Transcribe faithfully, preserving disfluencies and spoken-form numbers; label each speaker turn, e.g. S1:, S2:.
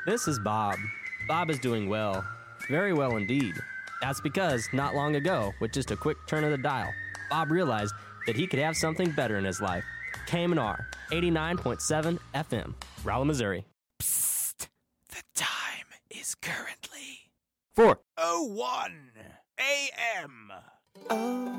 S1: This is Bob. Bob is doing well. Very well indeed. That's because, not long ago, with just a quick turn of the dial, Bob realized that he could have something better in his life. K M N R, eighty-nine point seven F M, Rolla, Missouri.
S2: Psst! The time is currently
S1: Four.
S2: oh one A M. Oh.